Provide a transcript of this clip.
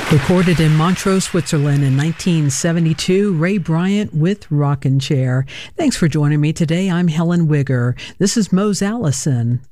Recorded in Montreux, Switzerland in 1972, Ray Bryant with Rockin' Chair. Thanks for joining me today. I'm Helen Wigger. This is Mose Allison.